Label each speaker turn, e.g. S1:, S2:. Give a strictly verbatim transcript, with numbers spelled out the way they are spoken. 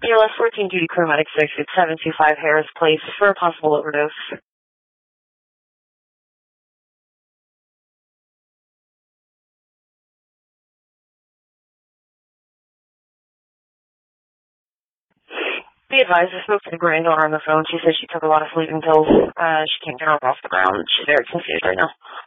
S1: E L S fourteen duty crew medic six at seven two five Harris Place for a possible overdose. Be advised, I spoke to the granddaughter on the phone. She says she took a lot of sleeping pills. Uh, she can't get her up off the ground. She's very confused right now.